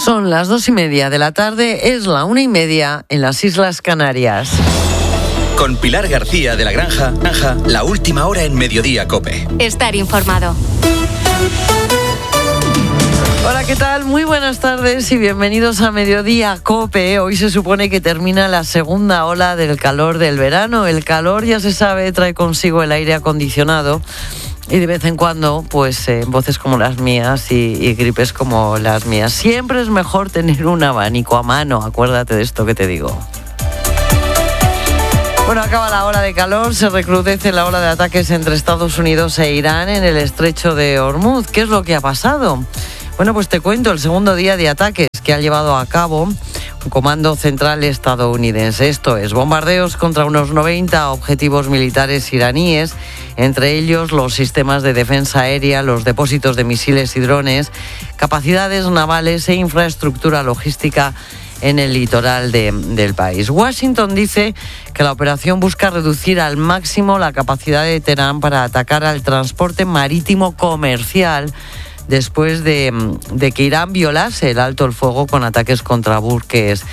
Son las 2:30 de la tarde, es la 1:30 en las Islas Canarias. Con Pilar García de La Granja, la última hora en Mediodía COPE. Estar informado. Hola, ¿qué tal? Muy buenas tardes y bienvenidos a Mediodía COPE. Hoy se supone que termina la segunda ola del calor del verano. El calor, ya se sabe, trae consigo el aire acondicionado. Y de vez en cuando, pues voces como las mías y gripes como las mías. Siempre es mejor tener un abanico a mano, acuérdate de esto que te digo. Bueno, acaba la ola de calor, se recrudece la ola de ataques entre Estados Unidos e Irán en el estrecho de Hormuz. ¿Qué es lo que ha pasado? Bueno, pues te cuento, el segundo día de ataques que ha llevado a cabo un comando central estadounidense. Esto es, bombardeos contra unos 90 objetivos militares iraníes, entre ellos los sistemas de defensa aérea, los depósitos de misiles y drones, capacidades navales e infraestructura logística en el litoral del país. Washington dice que la operación busca reducir al máximo la capacidad de Teherán para atacar al transporte marítimo comercial después de que Irán violase el alto el fuego con ataques contra buques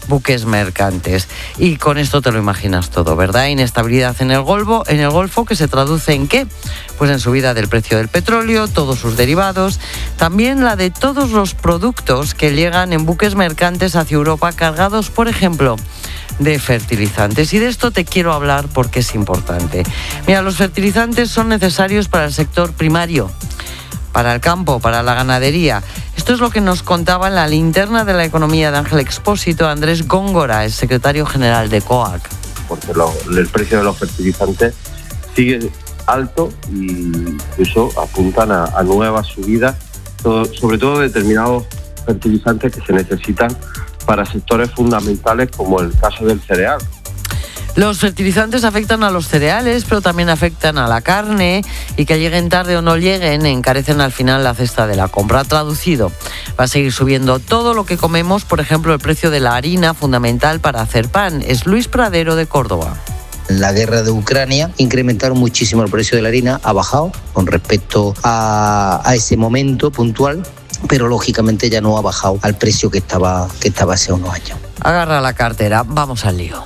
mercantes. Y con esto te lo imaginas todo, ¿verdad? Inestabilidad en el Golfo, que se traduce en ¿qué? Pues en subida del precio del petróleo, todos sus derivados, también la de todos los productos que llegan en buques mercantes hacia Europa cargados, por ejemplo, de fertilizantes. Y de esto te quiero hablar porque es importante. Mira, los fertilizantes son necesarios para el sector primario, para el campo, para la ganadería. Esto es lo que nos contaba en la linterna de la economía de Ángel Expósito Andrés Góngora, el secretario general de COAC. Porque el precio de los fertilizantes sigue alto y eso apuntan a nuevas subidas, sobre todo determinados fertilizantes que se necesitan para sectores fundamentales como el caso del cereal. Los fertilizantes afectan a los cereales, pero también afectan a la carne, y que lleguen tarde o no lleguen encarecen al final la cesta de la compra. Traducido, va a seguir subiendo todo lo que comemos, por ejemplo el precio de la harina, fundamental para hacer pan. Es Luis Pradero de Córdoba. La guerra de Ucrania incrementaron muchísimo el precio de la harina, ha bajado con respecto a ese momento puntual, pero lógicamente ya no ha bajado al precio que estaba hace unos años. Agarra la cartera, vamos al lío.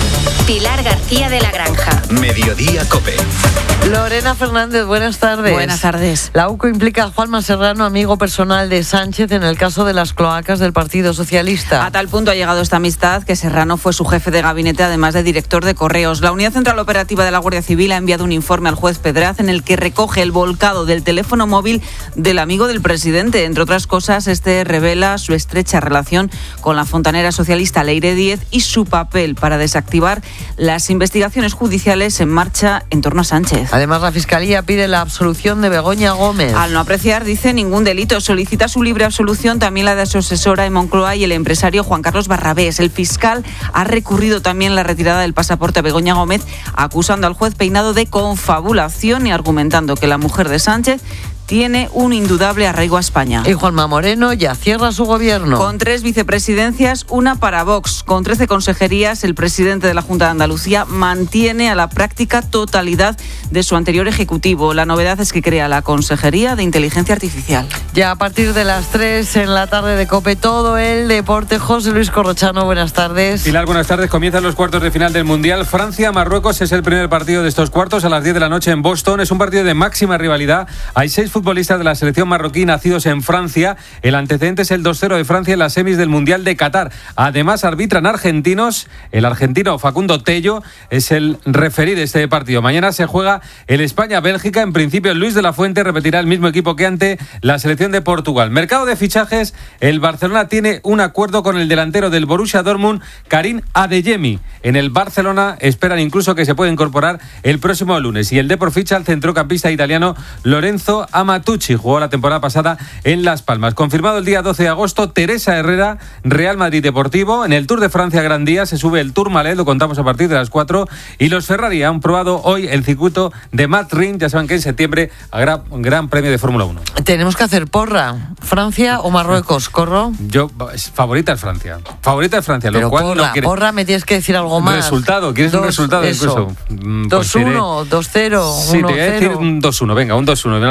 Pilar García de La Granja. Mediodía COPE. Lorena Fernández, buenas tardes. Buenas tardes. La UCO implica a Juanma Serrano, amigo personal de Sánchez, en el caso de las cloacas del Partido Socialista. A tal punto ha llegado esta amistad que Serrano fue su jefe de gabinete, además de director de Correos. La Unidad Central Operativa de la Guardia Civil ha enviado un informe al juez Pedraz en el que recoge el volcado del teléfono móvil del amigo del presidente. Entre otras cosas, este revela su estrecha relación con la fontanera socialista Leire Díez y su papel para desactivar las investigaciones judiciales en marcha en torno a Sánchez. Además, la Fiscalía pide la absolución de Begoña Gómez. Al no apreciar, dice, ningún delito, solicita su libre absolución, también la de su asesora en Moncloa y el empresario Juan Carlos Barrabés. El fiscal ha recurrido también la retirada del pasaporte a Begoña Gómez, acusando al juez Peinado de confabulación y argumentando que la mujer de Sánchez tiene un indudable arraigo a España. Y Juanma Moreno ya cierra su gobierno. Con 3 vicepresidencias, una para Vox. Con 13 consejerías, el presidente de la Junta de Andalucía mantiene a la práctica totalidad de su anterior ejecutivo. La novedad es que crea la Consejería de Inteligencia Artificial. Ya a partir de las 3 en la tarde de COPE, todo el deporte. José Luis Corrochano, buenas tardes. Pilar, buenas tardes. Comienzan los cuartos de final del Mundial. Francia-Marruecos es el primer partido de estos cuartos a las 10 de la noche en Boston. Es un partido de máxima rivalidad. Hay 6 futbolistas de la selección marroquí nacidos en Francia. El antecedente es el 2-0 de Francia en las semis del Mundial de Qatar. Además, arbitran argentinos. El argentino Facundo Tello es el referí de este partido. Mañana se juega el España-Bélgica. En principio, Luis de la Fuente repetirá el mismo equipo que ante la selección de Portugal. Mercado de fichajes. El Barcelona tiene un acuerdo con el delantero del Borussia Dortmund, Karim Adeyemi. En el Barcelona esperan incluso que se pueda incorporar el próximo lunes. Y el Depor ficha al centrocampista italiano Lorenzo Amatucci. Jugó la temporada pasada en Las Palmas. Confirmado el día 12 de agosto, Teresa Herrera, Real Madrid Deportivo. En el Tour de Francia Gran Día se sube el Tourmalet, lo contamos a partir de las 4. Y los Ferrari han probado hoy el circuito de Madrid. Ya saben que en septiembre habrá un gran premio de Fórmula 1. Tenemos que hacer porra. ¿Francia o Marruecos? ¿Corro? Yo, favorita es Francia. Favorita es Francia. Pero lo cual porra, no quiere... porra, me tienes que decir algo más. Resultado, ¿quieres un resultado eso. incluso? 2-1, 2-0, 1-0. Sí, te voy a decir un 2-1, venga, un 2-1. Me lo has dicho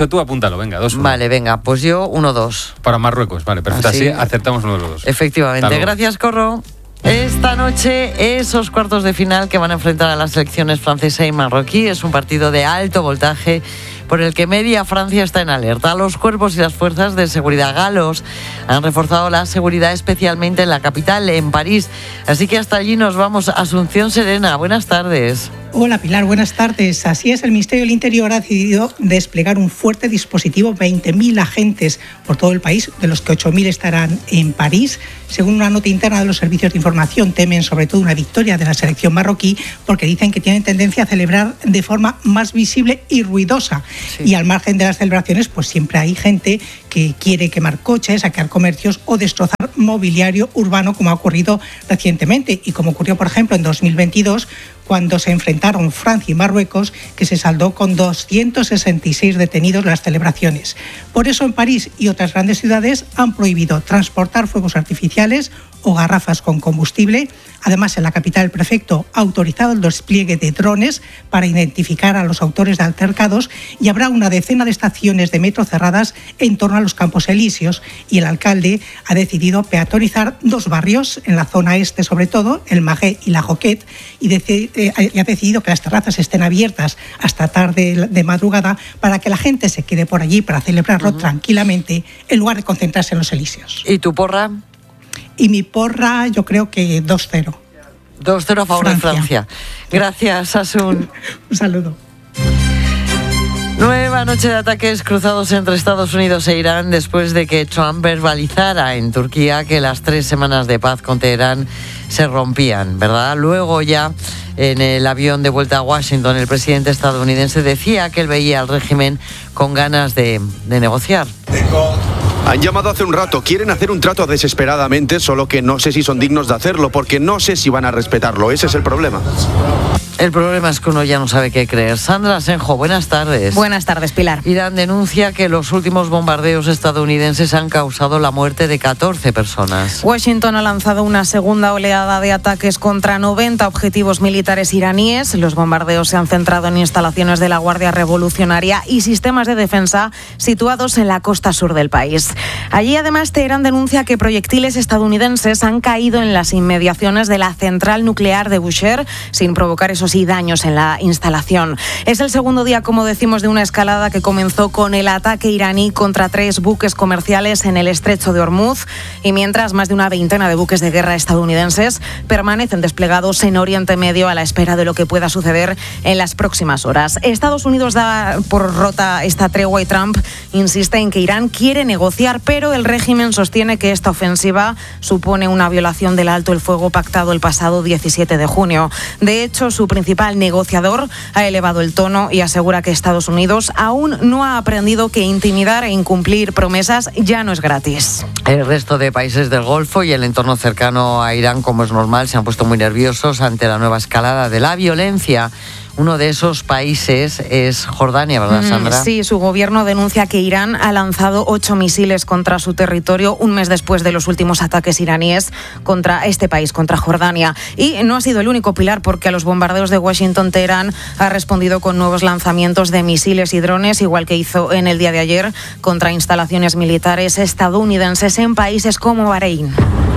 dicho tú, apúntalo, venga, 2-1. Vale, venga, pues yo 1-2. Para Marruecos, vale, perfecto. Así acertamos uno de los dos. Efectivamente. Gracias, Corro. Esta noche, esos cuartos de final que van a enfrentar a las selecciones francesa y marroquí es un partido de alto voltaje por el que media Francia está en alerta. Los cuerpos y las fuerzas de seguridad galos han reforzado la seguridad especialmente en la capital, en París. Así que hasta allí nos vamos. Asunción Serena, buenas tardes. Hola Pilar, buenas tardes. Así es, el Ministerio del Interior ha decidido desplegar un fuerte dispositivo, 20.000 agentes por todo el país, de los que 8.000 estarán en París. Según una nota interna de los servicios de información, temen sobre todo una victoria de la selección marroquí porque dicen que tienen tendencia a celebrar de forma más visible y ruidosa. Sí. Y al margen de las celebraciones, pues siempre hay gente que quiere quemar coches, saquear comercios o destrozar mobiliario urbano, como ha ocurrido recientemente y como ocurrió, por ejemplo, en 2022, cuando se enfrentaron Francia y Marruecos, que se saldó con 266 detenidos las celebraciones. Por eso en París y otras grandes ciudades han prohibido transportar fuegos artificiales o garrafas con combustible. Además, en la capital, el prefecto ha autorizado el despliegue de drones para identificar a los autores de altercados y habrá una decena de estaciones de metro cerradas en torno a los Campos Elíseos. Y el alcalde ha decidido peatonizar 2 barrios, en la zona este sobre todo, el Marais y la Joquette, y ha decidido que las terrazas estén abiertas hasta tarde de madrugada para que la gente se quede por allí para celebrarlo tranquilamente en lugar de concentrarse en los Elíseos. ¿Y tu porra? Y mi porra, yo creo que 2-0. 2-0 a favor de Francia. Gracias, Asun. Un saludo. Nueva noche de ataques cruzados entre Estados Unidos e Irán después de que Trump verbalizara en Turquía que las 3 semanas de paz con Teherán se rompían, ¿verdad? Luego ya en el avión de vuelta a Washington el presidente estadounidense decía que él veía al régimen con ganas de negociar. Han llamado hace un rato, quieren hacer un trato desesperadamente, solo que no sé si son dignos de hacerlo, porque no sé si van a respetarlo. Ese es el problema. El problema es que uno ya no sabe qué creer. Sandra Senjo, buenas tardes. Buenas tardes, Pilar. Irán denuncia que los últimos bombardeos estadounidenses han causado la muerte de 14 personas. Washington ha lanzado una segunda oleada de ataques contra 90 objetivos militares iraníes. Los bombardeos se han centrado en instalaciones de la Guardia Revolucionaria y sistemas de defensa situados en la costa sur del país. Allí, además, Teherán denuncia que proyectiles estadounidenses han caído en las inmediaciones de la central nuclear de Bushehr sin provocar esos y daños en la instalación. Es el segundo día, como decimos, de una escalada que comenzó con el ataque iraní contra 3 buques comerciales en el estrecho de Hormuz y mientras más de una veintena de buques de guerra estadounidenses permanecen desplegados en Oriente Medio a la espera de lo que pueda suceder en las próximas horas. Estados Unidos da por rota esta tregua y Trump insiste en que Irán quiere negociar, pero el régimen sostiene que esta ofensiva supone una violación del alto el fuego pactado el pasado 17 de junio. De hecho, su principal negociador ha elevado el tono y asegura que Estados Unidos aún no ha aprendido que intimidar e incumplir promesas ya no es gratis. El resto de países del Golfo y el entorno cercano a Irán, como es normal, se han puesto muy nerviosos ante la nueva escalada de la violencia. Uno de esos países es Jordania, ¿verdad, Sandra? Sí, su gobierno denuncia que Irán ha lanzado 8 misiles contra su territorio un mes después de los últimos ataques iraníes contra este país, contra Jordania. Y no ha sido el único, Pilar, porque a los bombardeos de Washington, Teherán ha respondido con nuevos lanzamientos de misiles y drones, igual que hizo en el día de ayer contra instalaciones militares estadounidenses en países como Bahrein.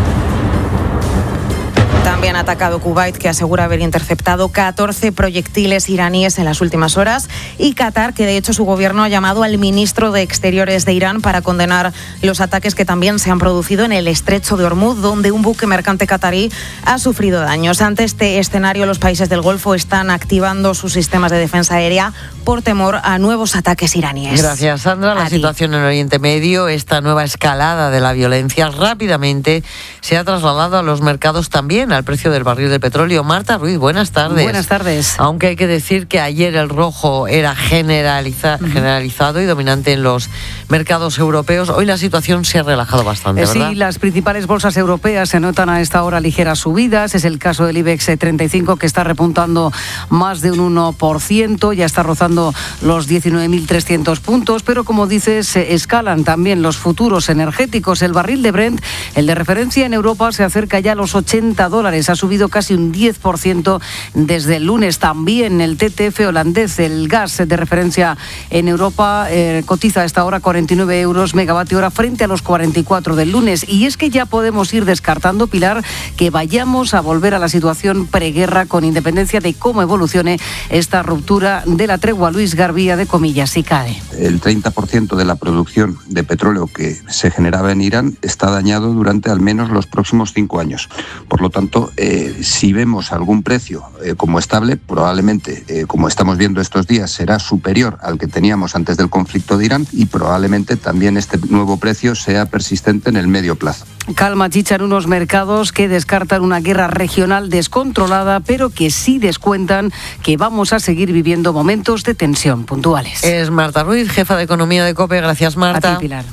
También ha atacado Kuwait, que asegura haber interceptado 14 proyectiles iraníes en las últimas horas, y Qatar, que de hecho su gobierno ha llamado al ministro de Exteriores de Irán para condenar los ataques que también se han producido en el estrecho de Hormuz, donde un buque mercante qatarí ha sufrido daños. Ante este escenario, los países del Golfo están activando sus sistemas de defensa aérea por temor a nuevos ataques iraníes. Gracias, Sandra. La situación en Oriente Medio, esta nueva escalada de la violencia, rápidamente se ha trasladado a los mercados también, al precio del barril de petróleo. Marta Ruiz, buenas tardes. Buenas tardes. Aunque hay que decir que ayer el rojo era generalizado y dominante en los mercados europeos, hoy la situación se ha relajado bastante, ¿verdad? Sí, las principales bolsas europeas se notan a esta hora ligeras subidas. Es el caso del IBEX 35, que está repuntando más de un 1%, ya está rozando los 19.300 puntos, pero como dices, se escalan también los futuros energéticos. El barril de Brent, el de referencia en Europa, se acerca ya a los $80 dólares. Ha subido casi un 10% desde el lunes. También el TTF holandés, el gas de referencia en Europa, cotiza a esta hora 49 euros megavatio hora frente a los 44 del lunes. Y es que ya podemos ir descartando, Pilar, que vayamos a volver a la situación preguerra con independencia de cómo evolucione esta ruptura de la tregua. Luis Garbía, de Comillas, si cae. El 30% de la producción de petróleo que se generaba en Irán está dañado durante al menos los próximos 5 años. Por lo tanto, si vemos algún precio como estable, probablemente, como estamos viendo estos días, será superior al que teníamos antes del conflicto de Irán y probablemente también este nuevo precio sea persistente en el medio plazo. Calma chicha en unos mercados que descartan una guerra regional descontrolada, pero que sí descuentan que vamos a seguir viviendo momentos de tensión puntuales. Es Marta Ruiz, jefa de Economía de COPE. Gracias, Marta. A ti, Pilar.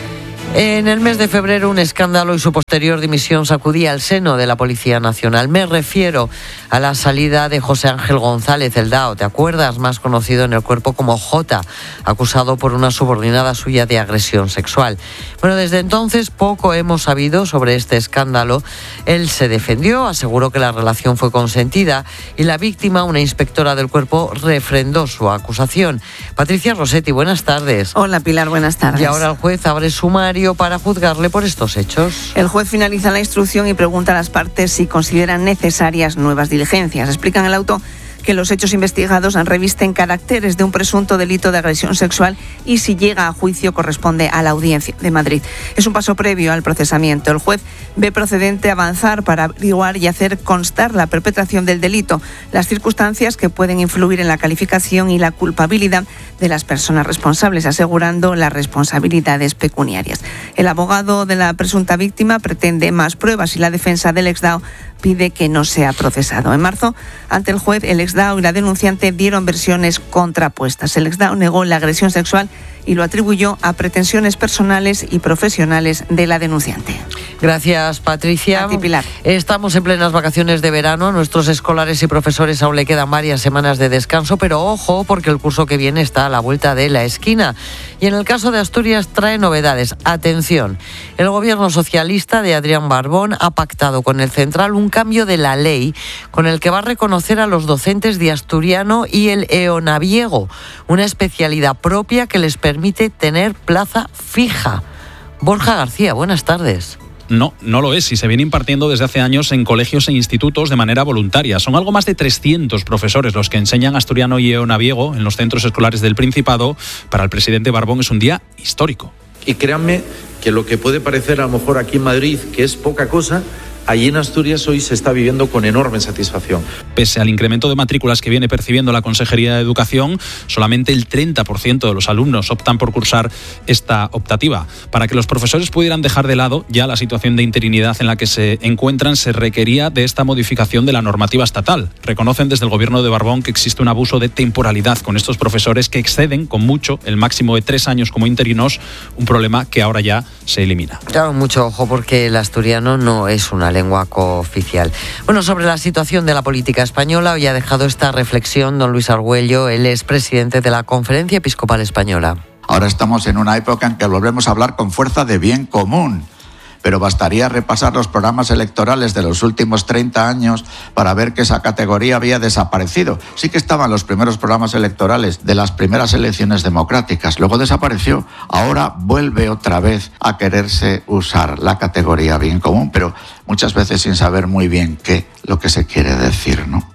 En el mes de febrero, un escándalo y su posterior dimisión sacudía el seno de la Policía Nacional. Me refiero a la salida de José Ángel González, el DAO, ¿te acuerdas? Más conocido en el cuerpo como Jota, acusado por una subordinada suya de agresión sexual. Bueno, desde entonces poco hemos sabido sobre este escándalo. Él se defendió, aseguró que la relación fue consentida y la víctima, una inspectora del cuerpo, refrendó su acusación. Patricia Rossetti, buenas tardes. Hola, Pilar, buenas tardes. Y ahora el juez abre sumario para juzgarle por estos hechos. El juez finaliza la instrucción y pregunta a las partes si consideran necesarias nuevas diligencias. Explica en el auto que los hechos investigados revisten caracteres de un presunto delito de agresión sexual y si llega a juicio corresponde a la Audiencia de Madrid. Es un paso previo al procesamiento. El juez ve procedente avanzar para averiguar y hacer constar la perpetración del delito, las circunstancias que pueden influir en la calificación y la culpabilidad de las personas responsables, asegurando las responsabilidades pecuniarias. El abogado de la presunta víctima pretende más pruebas y la defensa del exDAO pide que no sea procesado. En marzo, ante el juez, el exDAO y la denunciante dieron versiones contrapuestas. El exDAO negó la agresión sexual y lo atribuyó a pretensiones personales y profesionales de la denunciante. Gracias, Patricia. A ti, Pilar. Estamos en plenas vacaciones de verano. A nuestros escolares y profesores aún le quedan varias semanas de descanso, pero ojo, porque el curso que viene está a la vuelta de la esquina. Y en el caso de Asturias trae novedades. Atención, el gobierno socialista de Adrián Barbón ha pactado con el Central un cambio de la ley con el que va a reconocer a los docentes de asturiano y el eonaviego, una especialidad propia que les permite tener plaza fija. Borja García, buenas tardes. No lo es y se viene impartiendo desde hace años en colegios e institutos de manera voluntaria. Son algo más de 300 profesores los que enseñan asturiano y eonaviego en los centros escolares del Principado. Para el presidente Barbón es un día histórico. Y créanme que lo que puede parecer a lo mejor aquí en Madrid que es poca cosa, allí en Asturias hoy se está viviendo con enorme satisfacción. Pese al incremento de matrículas que viene percibiendo la Consejería de Educación, solamente el 30% de los alumnos optan por cursar esta optativa. Para que los profesores pudieran dejar de lado ya la situación de interinidad en la que se encuentran, se requería de esta modificación de la normativa estatal. Reconocen desde el gobierno de Barbón que existe un abuso de temporalidad con estos profesores que exceden con mucho el máximo de 3 años como interinos, un problema que ahora ya se elimina. Claro, mucho ojo porque el asturiano no es una lengua cooficial. Bueno, sobre la situación de la política española, hoy ha dejado esta reflexión don Luis Argüello, él es presidente de la Conferencia Episcopal Española. Ahora estamos en una época en que volvemos a hablar con fuerza de bien común, pero bastaría repasar los programas electorales de los últimos 30 años para ver que esa categoría había desaparecido. Sí que estaban los primeros programas electorales de las primeras elecciones democráticas, luego desapareció, ahora vuelve otra vez a quererse usar la categoría bien común, pero muchas veces sin saber muy bien qué lo que se quiere decir, ¿no?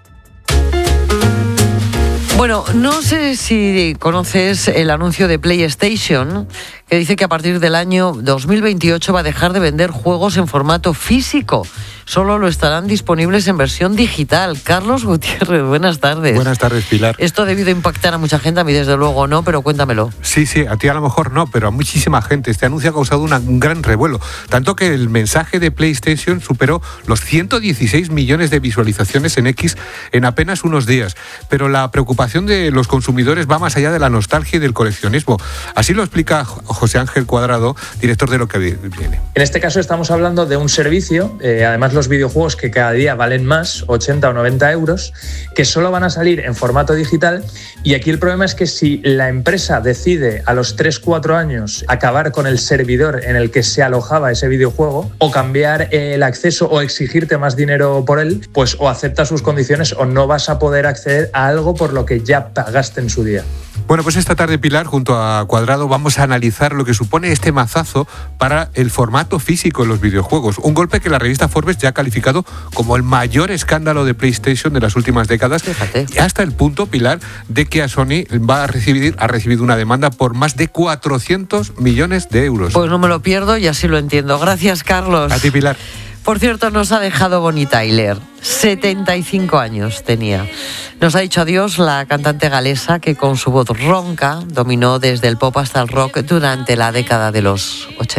Bueno, no sé si conoces el anuncio de PlayStation, que dice que a partir del año 2028 va a dejar de vender juegos en formato físico. Solo lo estarán disponibles en versión digital. Carlos Gutiérrez, buenas tardes. Buenas tardes, Pilar. Esto ha debido impactar a mucha gente, a mí desde luego no, pero cuéntamelo. Sí, a ti a lo mejor no, pero a muchísima gente. Este anuncio ha causado un gran revuelo, tanto que el mensaje de PlayStation superó los 116 millones de visualizaciones en X en apenas unos días. Pero la preocupación de los consumidores va más allá de la nostalgia y del coleccionismo. Así lo explica José Ángel Cuadrado, director de Lo que viene. En este caso estamos hablando de un servicio, además los videojuegos que cada día valen más, 80 o 90 euros, que solo van a salir en formato digital. Y aquí el problema es que si la empresa decide a los 3-4 años acabar con el servidor en el que se alojaba ese videojuego, o cambiar el acceso o exigirte más dinero por él, pues o aceptas sus condiciones o no vas a poder acceder a algo por lo que ya pagaste en su día. Bueno, pues esta tarde, Pilar, junto a Cuadrado, vamos a analizar lo que supone este mazazo para el formato físico en los videojuegos. Un golpe que la revista Forbes ya ha calificado como el mayor escándalo de PlayStation de las últimas décadas. Fíjate. Hasta el punto, Pilar, de que a Sony ha recibido una demanda por más de 400 millones de euros. Pues no me lo pierdo y así lo entiendo. Gracias, Carlos. A ti, Pilar. Por cierto, nos ha dejado Bonnie Tyler. 75 años tenía. Nos ha dicho adiós la cantante galesa que con su voz ronca dominó desde el pop hasta el rock durante la década de los 80.